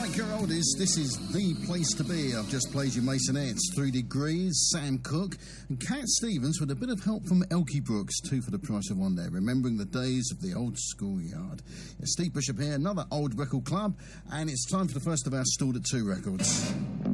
like your oldies, this is the place to be. I've just played you Masonettes, 3 Degrees, Sam Cooke, and Cat Stevens with a bit of help from Elkie Brooks, 2 for the price of 1 there, remembering the days of the old schoolyard. Steve Bishop here, another old record club, and it's time for the first of our Stored at 2 records.